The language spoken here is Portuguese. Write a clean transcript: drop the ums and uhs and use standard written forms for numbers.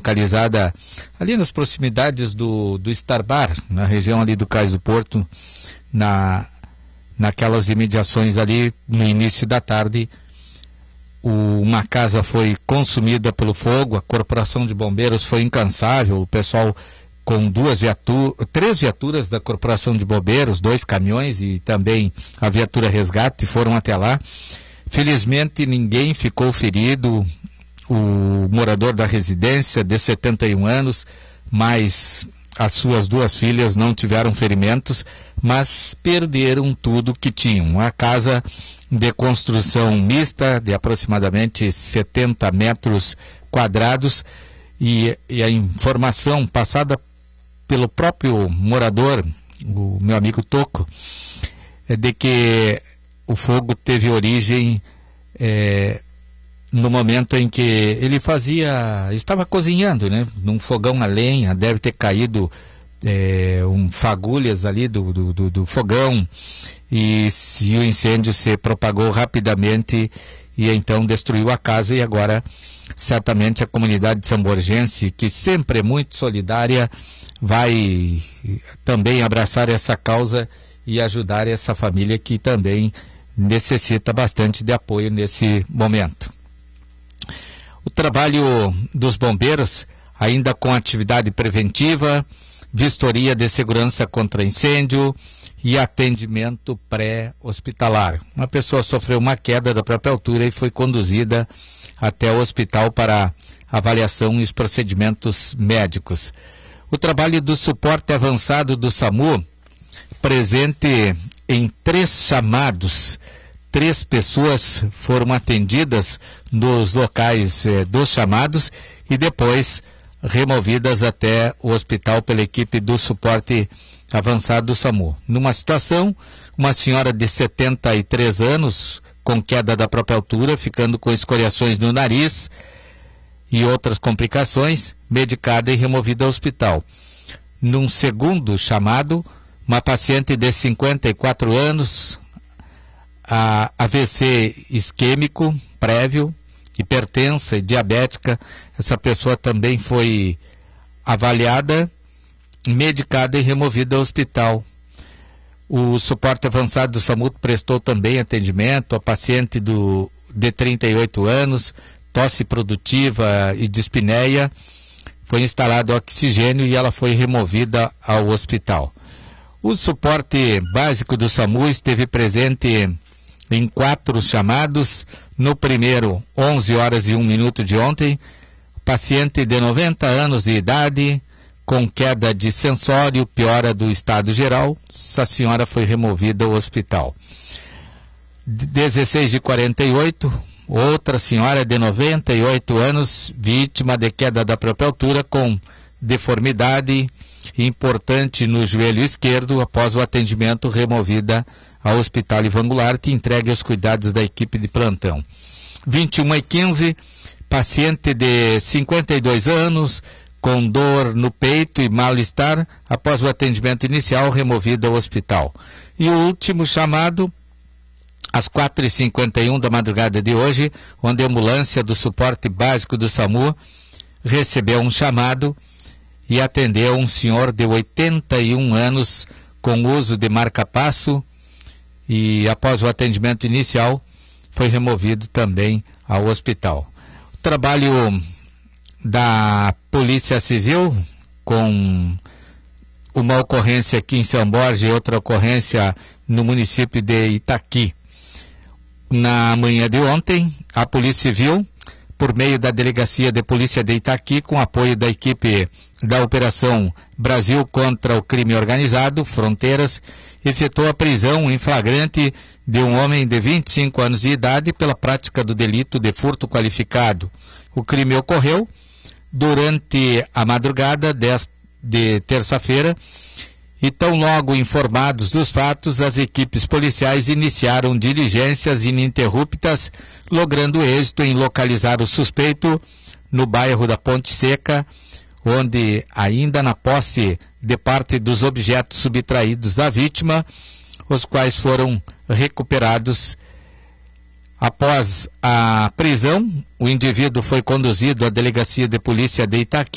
localizada ali nas proximidades do Star Bar, na região ali do Cais do Porto, naquelas imediações ali, no início da tarde. Uma casa foi consumida pelo fogo, a Corporação de Bombeiros foi incansável, o pessoal com três viaturas da Corporação de Bombeiros, 2 caminhões e também a viatura resgate foram até lá. Felizmente ninguém ficou ferido, o morador da residência de 71 anos, mas as suas 2 filhas não tiveram ferimentos, mas perderam tudo que tinham. A casa de construção mista, de aproximadamente 70 metros quadrados, e a informação passada pelo próprio morador, o meu amigo Toco, é de que o fogo teve origem no momento em que ele estava cozinhando, né, num fogão a lenha, deve ter caído fagulhas ali do fogão, e o incêndio se propagou rapidamente e então destruiu a casa. E agora certamente a comunidade de São Borgense, que sempre é muito solidária, vai também abraçar essa causa e ajudar essa família que também necessita bastante de apoio nesse momento. O trabalho dos bombeiros, ainda com atividade preventiva, vistoria de segurança contra incêndio e atendimento pré-hospitalar. Uma pessoa sofreu uma queda da própria altura e foi conduzida até o hospital para avaliação e os procedimentos médicos. O trabalho do suporte avançado do SAMU, presente em 3 chamados, 3 pessoas foram atendidas nos locais dos chamados e depois removidas até o hospital pela equipe do suporte avançado do SAMU. Numa situação, uma senhora de 73 anos, com queda da própria altura, ficando com escoriações no nariz e outras complicações, medicada e removida ao hospital. Num segundo chamado, uma paciente de 54 anos, AVC isquêmico prévio, hipertensa e diabética. Essa pessoa também foi avaliada, medicada e removida ao hospital. O suporte avançado do SAMU prestou também atendimento a paciente de 38 anos, tosse produtiva e dispneia. Foi instalado oxigênio e ela foi removida ao hospital. O suporte básico do SAMU esteve presente em 4 chamados. No primeiro, 11 horas e 1 minuto de ontem, paciente de 90 anos de idade, com queda de sensório, piora do estado geral. Essa senhora foi removida ao hospital. 16h48, outra senhora de 98 anos, vítima de queda da própria altura, com deformidade importante no joelho esquerdo, após o atendimento removida ao Hospital Ivan Goulart e entregue aos cuidados da equipe de plantão. 21h15, paciente de 52 anos, com dor no peito e mal-estar, após o atendimento inicial, removida ao hospital. E o último chamado, às 4h51 da madrugada de hoje, onde a ambulância do suporte básico do SAMU recebeu um chamado e atendeu um senhor de 81 anos com uso de marca-passo, e após o atendimento inicial foi removido também ao hospital. O trabalho da Polícia Civil, com uma ocorrência aqui em São Borja e outra ocorrência no município de Itaqui. Na manhã de ontem, a Polícia Civil, por meio da Delegacia de Polícia de Itaqui, com apoio da equipe da Operação Brasil contra o Crime Organizado, Fronteiras, efetuou a prisão em flagrante de um homem de 25 anos de idade pela prática do delito de furto qualificado. O crime ocorreu durante a madrugada de terça-feira e, tão logo informados dos fatos, as equipes policiais iniciaram diligências ininterruptas, logrando êxito em localizar o suspeito no bairro da Ponte Seca, onde, ainda na posse de parte dos objetos subtraídos da vítima, os quais foram recuperados. Após a prisão, o indivíduo foi conduzido à Delegacia de Polícia de Itaqui